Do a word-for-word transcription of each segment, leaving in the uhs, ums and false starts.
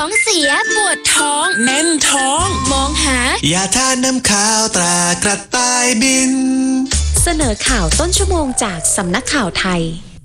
เสียปวดท้องแน่นท้องมองหายาทานน้ำขาวตรากระต่ายบินเสนอข่าวต้นชั่วโมงจากสำนักข่าวไทย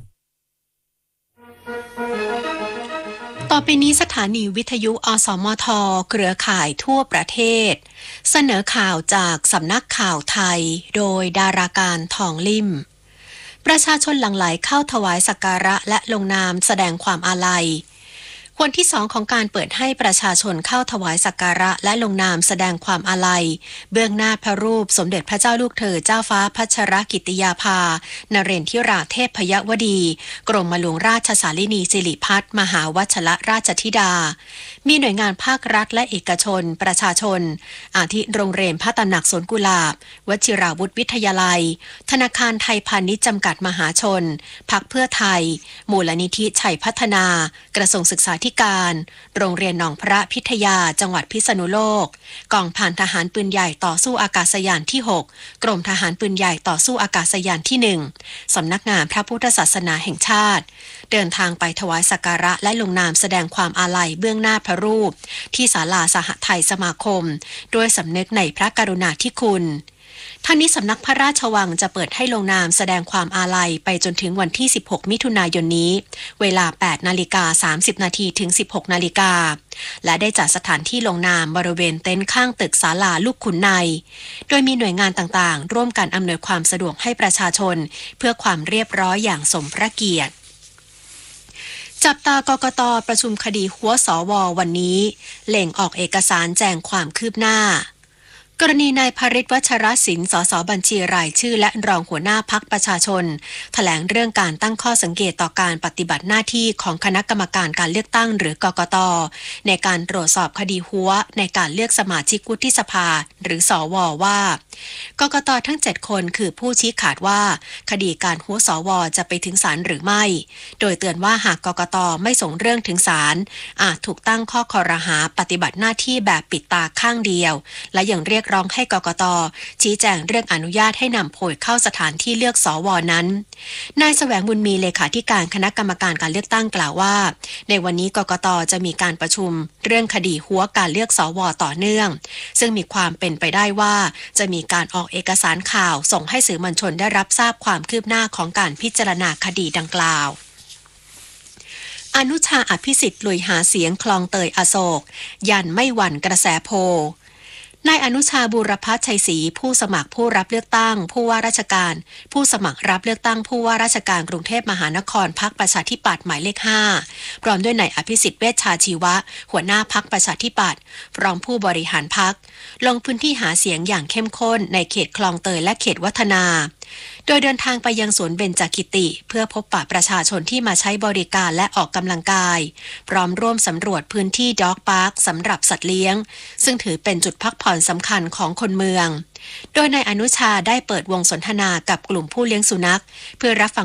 ต่อไปนี้สถานีวิทยุอสมทเครือข่ายทั่วประเทศเสนอข่าวจากสำนักข่าวไทยโดยดาราการทองลิ่มประชาชนหลั่งไหลเข้าถวายสักการะและลงนามแสดงความอาลัยวันที่สองของการเปิดให้ประชาชนเข้าถวายสักการะและลงนามแสดงความอาลัยเบื้องหน้าพระรูปสมเด็จพระเจ้าลูกเธอเจ้าฟ้าพัชรกิติยาภานเรนทิราเทพยวดีกรมหลวงราชสารินีสิริพัฒน์มหาวัชรราชธิดามีหน่วยงานภาครัฐและเอกชนประชาชนอาทิโรงเรียนพระตำหนักสวนกุหลาบวชิราวุธวิทยาลัยธนาคารไทยพาณิชย์จำกัดมหาชนพรรคเพื่อไทยมูลนิธิชัยพัฒนากระทรวงศึกษาธิการโรงเรียนหนองพระพิทยาจังหวัดพิษณุโลกกองพันทหารปืนใหญ่ต่อสู้อากาศยานที่หกกรมทหารปืนใหญ่ต่อสู้อากาศยานที่หนึ่งสำนักงานพระพุทธศาสนาแห่งชาติเดินทางไปถวายสักการะและลงนามแสดงความอาลัยเบื้องหน้าพระรูปที่ศาลาสหไทยสมาคมด้วยสำนึกในพระกรุณาธิคุณทั้งนี้สำนักพระราชวังจะเปิดให้ลงนามแสดงความอาลัยไปจนถึงวันที่สิบหกมิถุนายนนี้เวลา แปดนาฬิกาสามสิบนาทีถึง สิบหกนาฬิกาและได้จัดสถานที่ลงนามบริเวณเต็นท์ข้างตึกศาลาลูกขุนในโดยมีหน่วยงานต่างๆร่วมกันอำนวยความสะดวกให้ประชาชนเพื่อความเรียบร้อยอย่างสมพระเกียรติจับตากกต.ประชุมคดีหัวสว.วันนี้เล่งออกเอกสารแจ้งความคืบหน้ากรณีนายภริษฐ์ วัชรศิลป์สสบัญชีรายชื่อและรองหัวหน้าพรรคประชาชนแถลงเรื่องการตั้งข้อสังเกตต่อการปฏิบัติหน้าที่ของคณะกรรมการการเลือกตั้งหรือกกต.ในการตรวจสอบคดีหัวในการเลือกสมาชิกวุฒิสภาหรือสว.ว่ากกต.ทั้งเจ็ดคนคือผู้ชี้ขาดว่าคดีการหัวสว.จะไปถึงศาลหรือไม่โดยเตือนว่าหากกกต.ไม่ส่งเรื่องถึงศาลอาจถูกตั้งข้อคอรหาปฏิบัติหน้าที่แบบปิดตาข้างเดียวและยังเรียกร้องให้กกต.ชี้แจงเรื่องอนุญาตให้นำโพยเข้าสถานที่เลือกสว.นั้นนายแสวงบุญมีเลขาธิการคณะกรรมการการเลือกตั้งกล่าวว่าในวันนี้กกต.จะมีการประชุมเรื่องคดีหัวการเลือกสว.ต่อเนื่องซึ่งมีความเป็นไปได้ว่าจะมีการออกเอกสารข่าวส่งให้สื่อมวลชนได้รับทราบความคืบหน้าของการพิจารณาคดีดังกล่าวอนุชาอภิสิทธิ์ลุยหาเสียงคลองเตยอโศกยันไม่หวั่นกระแสโพนายอนุชาบูรพัฒน์ชัยศรีผู้สมัครผู้รับเลือกตั้งผู้ว่าราชการผู้สมัครรับเลือกตั้งผู้ว่าราชการกรุงเทพมหานครพรรคประชาธิปัตย์หมายเลขห้าพร้อมด้วยนายอภิสิทธิ์เวชชาชีวะหัวหน้าพรรคประชาธิปัตย์พร้อมผู้บริหารพรรคลงพื้นที่หาเสียงอย่างเข้มข้นในเขตคลองเตยและเขตวัฒนาโดยเดินทางไปยังสวนเบญจกิติเพื่อพบปะประชาชนที่มาใช้บริการและออกกำลังกายพร้อมร่วมสำรวจพื้นที่ด็อกพาร์คสำหรับสัตว์เลี้ยงซึ่งถือเป็นจุดพักผ่อนสำคัญของคนเมืองโดยนายอนุชาได้เปิดวงสนทนากับกลุ่มผู้เลี้ยงสุนัขเพื่อรับฟัง